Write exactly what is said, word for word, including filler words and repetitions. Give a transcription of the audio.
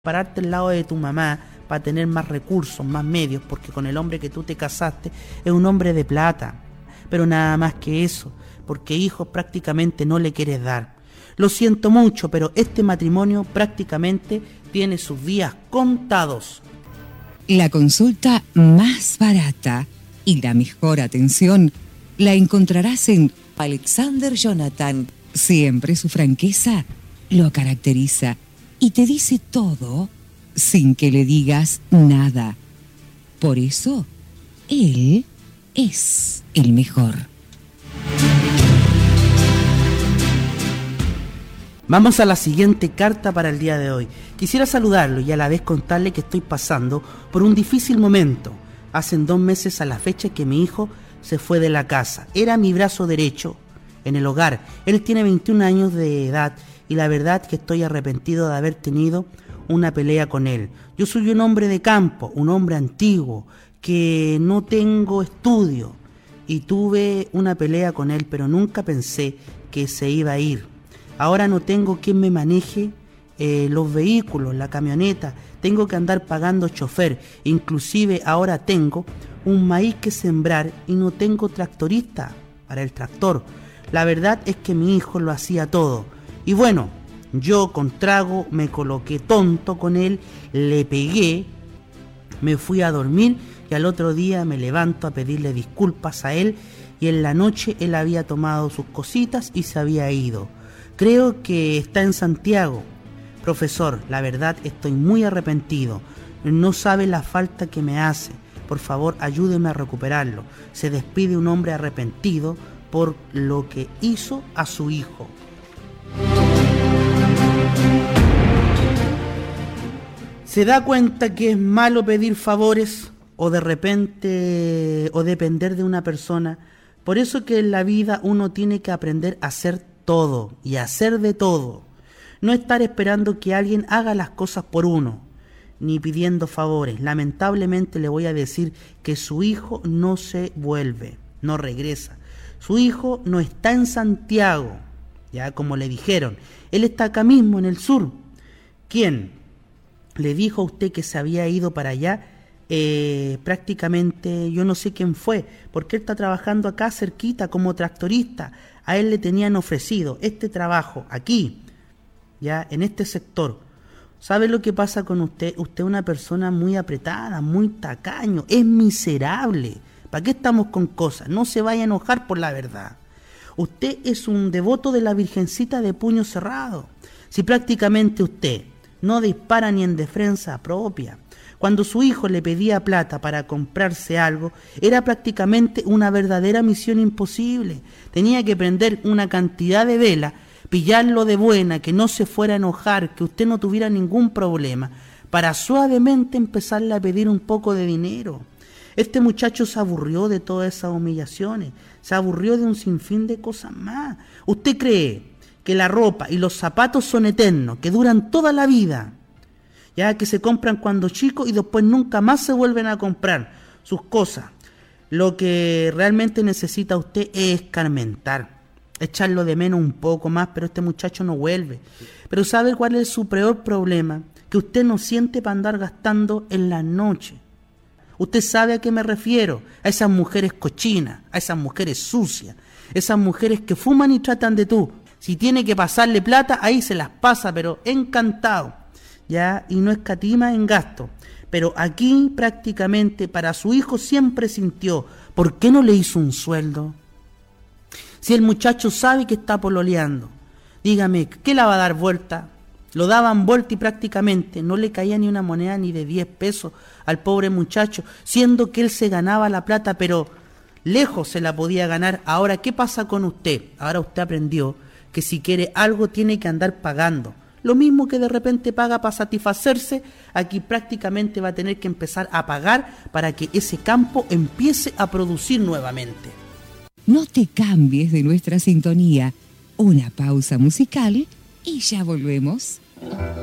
pararte al lado de tu mamá para tener más recursos, más medios, porque con el hombre que tú te casaste es un hombre de plata, pero nada más que eso, porque hijos prácticamente no le quieres dar. Lo siento mucho, pero este matrimonio prácticamente tiene sus días contados. La consulta más barata y la mejor atención la encontrarás en Alexander Jonathan. Siempre su franqueza lo caracteriza y te dice todo sin que le digas nada. Por eso, él es el mejor. Vamos a la siguiente carta para el día de hoy. Quisiera saludarlo y a la vez contarle que estoy pasando por un difícil momento. Hacen dos meses a la fecha que mi hijo se fue de la casa. Era mi brazo derecho en el hogar. Él tiene veintiún años de edad y la verdad que estoy arrepentido de haber tenido una pelea con él. Yo soy un hombre de campo, un hombre antiguo, que no tengo estudio y tuve una pelea con él, pero nunca pensé que se iba a ir. Ahora no tengo quien me maneje eh, los vehículos, la camioneta, tengo que andar pagando chofer, inclusive ahora tengo un maíz que sembrar y no tengo tractorista para el tractor. La verdad es que mi hijo lo hacía todo. Y bueno, yo con trago me coloqué tonto con él, le pegué, me fui a dormir y al otro día me levanto a pedirle disculpas a él y en la noche él había tomado sus cositas y se había ido. Creo que está en Santiago. Profesor, la verdad estoy muy arrepentido. No sabe la falta que me hace. Por favor, ayúdeme a recuperarlo. Se despide un hombre arrepentido por lo que hizo a su hijo. ¿Se da cuenta que es malo pedir favores o de repente o depender de una persona? Por eso que en la vida uno tiene que aprender a hacer todo y hacer de todo. No estar esperando que alguien haga las cosas por uno, ni pidiendo favores. Lamentablemente le voy a decir que su hijo no se vuelve, no regresa. Su hijo no está en Santiago, ya como le dijeron. Él está acá mismo en el sur. ¿Quién le dijo a usted que se había ido para allá? Eh, prácticamente yo no sé quién fue, porque él está trabajando acá cerquita como tractorista. A él le tenían ofrecido este trabajo aquí, ya en este sector. ¿Sabe lo que pasa con usted? Usted es una persona muy apretada, muy tacaño, es miserable. ¿Para qué estamos con cosas? No se vaya a enojar por la verdad. Usted es un devoto de la Virgencita de puño cerrado. Si prácticamente usted no dispara ni en defensa propia. Cuando su hijo le pedía plata para comprarse algo, era prácticamente una verdadera misión imposible. Tenía que prender una cantidad de vela, pillarlo de buena, que no se fuera a enojar, que usted no tuviera ningún problema, para suavemente empezarle a pedir un poco de dinero. Este muchacho se aburrió de todas esas humillaciones, se aburrió de un sinfín de cosas más. ¿Usted cree que la ropa y los zapatos son eternos, que duran toda la vida? Ya que se compran cuando chicos y después nunca más se vuelven a comprar sus cosas. Lo que realmente necesita usted es escarmentar, echarlo de menos un poco más, pero este muchacho no vuelve. Pero ¿sabe cuál es su peor problema? Que usted no siente para andar gastando en la noche. Usted sabe a qué me refiero, a esas mujeres cochinas, a esas mujeres sucias, esas mujeres que fuman y tratan de tú. Si tiene que pasarle plata, ahí se las pasa, pero encantado, ya, y no escatima en gasto. Pero aquí prácticamente para su hijo siempre sintió, ¿por qué no le hizo un sueldo? Si el muchacho sabe que está pololeando, dígame, ¿qué la va a dar vuelta? Lo daban vuelta y prácticamente no le caía ni una moneda ni de diez pesos al pobre muchacho, siendo que él se ganaba la plata, pero lejos se la podía ganar. Ahora, ¿qué pasa con usted? Ahora usted aprendió que si quiere algo tiene que andar pagando. Lo mismo que de repente paga para satisfacerse, aquí prácticamente va a tener que empezar a pagar para que ese campo empiece a producir nuevamente. No te cambies de nuestra sintonía. Una pausa musical y ya volvemos.